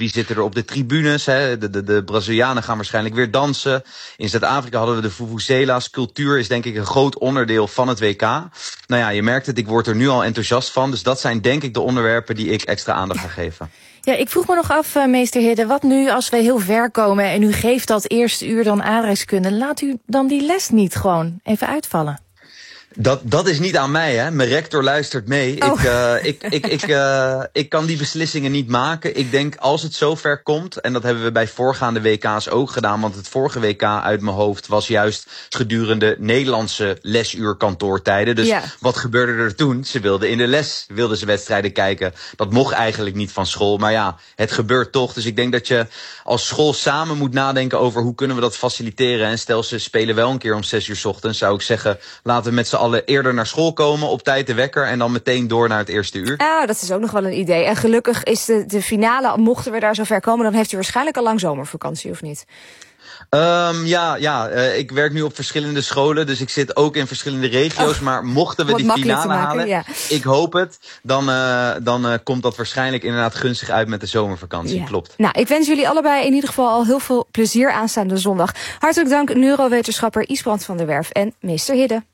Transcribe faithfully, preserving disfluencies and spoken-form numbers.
wie zitten er op de tribunes? Hè? De, de, de Brazilianen gaan waarschijnlijk weer dansen. In Zuid-Afrika hadden we de Vuvuzela's. Cultuur is denk ik een groot onderdeel van het W K. Nou ja, je merkt het, ik word er nu al enthousiast van. Dus dat zijn denk ik de onderwerpen die ik extra aandacht ga geven. Ja, ik vroeg me nog af, uh, meester Hidde, wat nu als we heel ver komen en u geeft dat eerste uur dan aardrijkskunde, laat u dan die les niet gewoon even uitvallen? Dat, dat is niet aan mij, hè. Mijn rector luistert mee. Oh. Ik, uh, ik, ik, ik, uh, ik kan die beslissingen niet maken. Ik denk, als het zover komt, en dat hebben we bij voorgaande W K's ook gedaan, want het vorige W K uit mijn hoofd was juist gedurende Nederlandse lesuurkantoortijden. Dus ja. Wat gebeurde er toen? Ze wilden in de les, wilden ze wedstrijden kijken. Dat mocht eigenlijk niet van school, maar ja, het gebeurt toch. Dus ik denk dat je als school samen moet nadenken over hoe kunnen we dat faciliteren. En stel, ze spelen wel een keer om zes uur 's ochtends, zou ik zeggen, laten we met z'n allen eerder naar school komen, op tijd de wekker en dan meteen door naar het eerste uur. Ja, dat is ook nog wel een idee. En gelukkig is de, de finale, mochten we daar zover komen, dan heeft u waarschijnlijk al lang zomervakantie, of niet? Um, ja, ja uh, ik werk nu op verschillende scholen, dus ik zit ook in verschillende regio's. Oh, maar mochten we die finale maken, halen, ja. Ik hoop het, dan, uh, dan uh, komt dat waarschijnlijk inderdaad gunstig uit met de zomervakantie. Ja. Klopt. Nou, ik wens jullie allebei in ieder geval al heel veel plezier aanstaande zondag. Hartelijk dank, neurowetenschapper Isbrand van der Werf en meester Hidde.